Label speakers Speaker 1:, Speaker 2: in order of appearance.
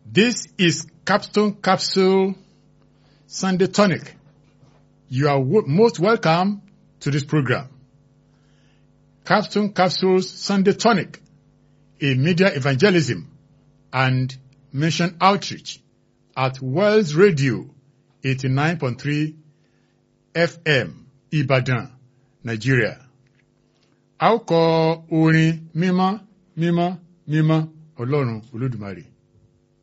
Speaker 1: This is Capstone Capsule Sunday Tonic. You are most welcome to this program. Capstone Capsules Sunday Tonic, a media evangelism and mission outreach at Wells Radio 89.3 FM, Ibadan, Nigeria. A ó kọ orin mímọ́ mímọ́ mímọ́ Ọlọ́run Olódùmarè.